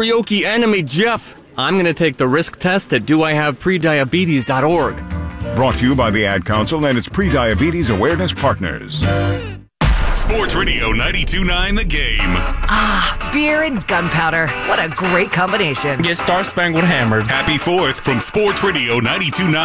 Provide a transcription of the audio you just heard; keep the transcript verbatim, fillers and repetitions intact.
karaoke anime Jeff. I'm going to take the risk test at do I have prediabetes dot org. Brought to you by the Ad Council and its pre-diabetes awareness partners. Sports Radio ninety-two point nine The Game. Ah, beer and gunpowder. What a great combination. Get Star Spangled Hammered. Happy fourth from Sports Radio ninety-two point nine.